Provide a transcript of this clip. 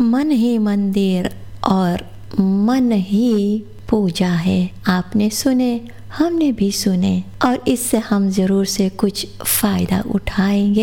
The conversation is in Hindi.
मन ही मंदिर और मन ही पूजा है। आपने सुने, हमने भी सुने और इससे हम ज़रूर से कुछ फ़ायदा उठाएंगे।